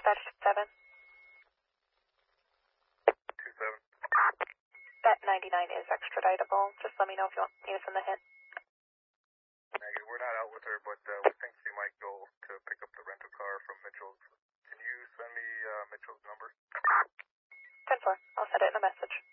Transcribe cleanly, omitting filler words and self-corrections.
Dispatch 7. 27. That 99 is extraditable. Just let me know if you need us in the hit. Negative. We're not out with her, but we think she might go to pick up the rental car from Mitchell's. Can you send me Mitchell's number? 10-4. I'll send it in a message.